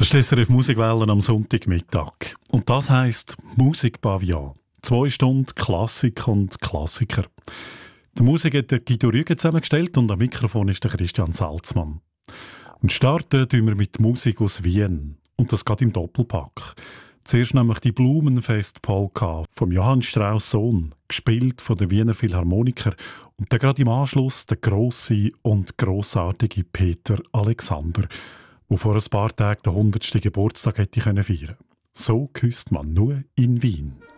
Das ist SRF Musikwellen am Sonntagmittag. Und das heisst Musikpavillon. 2 Stunden Klassik und Klassiker. Die Musik hat der Guido Rüge zusammengestellt und am Mikrofon ist der Christian Salzmann. Und starten tun wir mit Musik aus Wien. Und das geht im Doppelpack. Zuerst nämlich die Blumenfest-Polka vom Johann Strauss Sohn, gespielt von den Wiener Philharmoniker. Und dann gerade im Anschluss der grosse und grossartige Peter Alexander, der vor ein paar Tagen den 100. Geburtstag hätte feiern können. So küsst man nur in Wien.